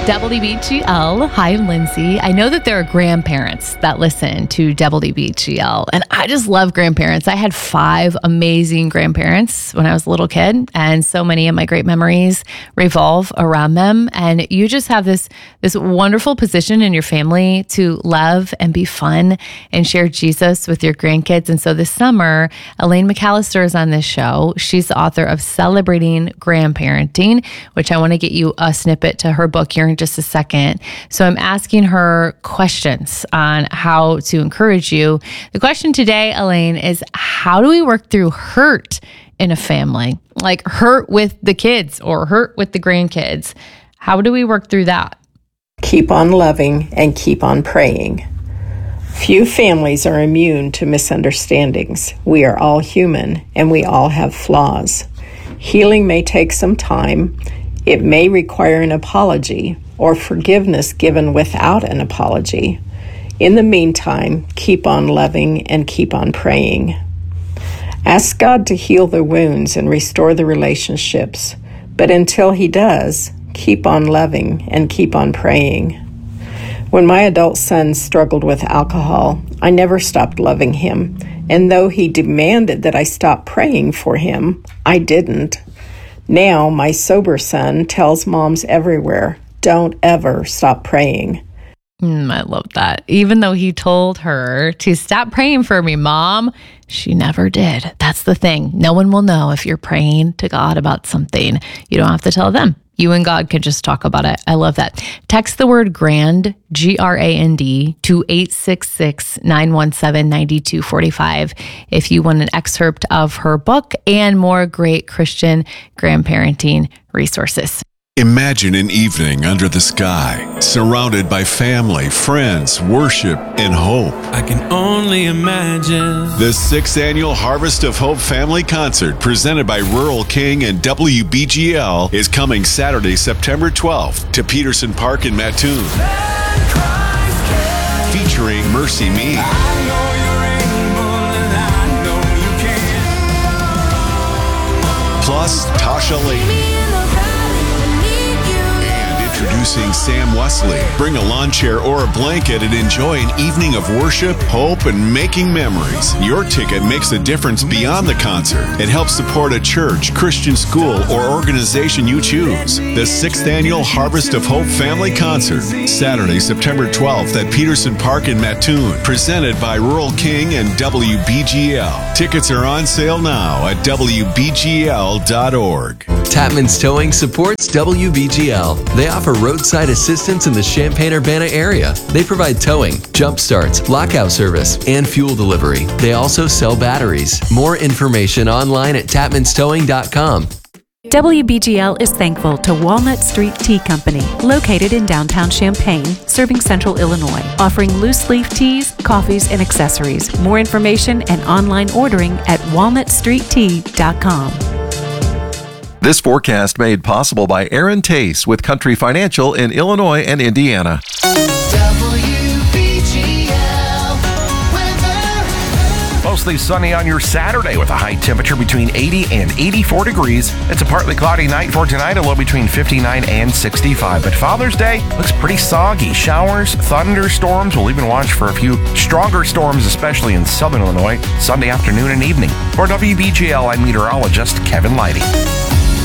WBGL. Hi, I'm Lindsay. I know that there are grandparents that listen to WBGL, and I just love grandparents. I had 5 amazing grandparents when I was a little kid, and so many of my great memories revolve around them. And you just have this wonderful position in your family to love and be fun and share Jesus with your grandkids. And so this summer, Elaine McAllister is on this show. She's the author of Celebrating Grandparenting, which I want to get you a snippet to her book here in just a second. So I'm asking her questions on how to encourage you. The question today, Elaine, is how do we work through hurt in a family? Like hurt with the kids or hurt with the grandkids. How do we work through that? Keep on loving and keep on praying. Few families are immune to misunderstandings. We are all human and we all have flaws. Healing may take some time. It may require an apology or forgiveness given without an apology. In the meantime, keep on loving and keep on praying. Ask God to heal the wounds and restore the relationships. But until He does, keep on loving and keep on praying. When my adult son struggled with alcohol, I never stopped loving him. And though he demanded that I stop praying for him, I didn't. Now, my sober son tells moms everywhere, don't ever stop praying. I love that. Even though he told her to stop praying for me, Mom, she never did. That's the thing. No one will know if you're praying to God about something. You don't have to tell them. You and God can just talk about it. I love that. Text the word GRAND, GRAND, to 866-917-9245 if you want an excerpt of her book and more great Christian grandparenting resources. Imagine an evening under the sky, surrounded by family, friends, worship, and hope. I can only imagine. The 6th Annual Harvest of Hope Family Concert, presented by Rural King and WBGL, is coming Saturday, September 12th to Peterson Park in Mattoon. Featuring Mercy Me, plus Tasha Layton. Introducing Sam Wesley. Bring a lawn chair or a blanket and enjoy an evening of worship, hope, and making memories. Your ticket makes a difference beyond the concert. It helps support a church, Christian school, or organization you choose. The 6th Annual Harvest of Hope Family Concert, Saturday, September 12th at Peterson Park in Mattoon, presented by Rural King and WBGL. Tickets are on sale now at WBGL.org. Tapman's Towing supports WBGL. They offer roadside assistance in the Champaign-Urbana area. They provide towing, jump starts, lockout service, and fuel delivery. They also sell batteries. More information online at tapmanstowing.com. WBGL is thankful to Walnut Street Tea Company, located in downtown Champaign, serving Central Illinois, offering loose leaf teas, coffees, and accessories. More information and online ordering at walnutstreettea.com. This forecast made possible by Aaron Tace with Country Financial in Illinois and Indiana. Mostly sunny on your Saturday with a high temperature between 80 and 84 degrees. It's a partly cloudy night for tonight, a low between 59 and 65. But Father's Day looks pretty soggy. Showers, thunderstorms. We'll even watch for a few stronger storms, especially in southern Illinois, Sunday afternoon and evening. For WBGL, I'm meteorologist Kevin Leidy.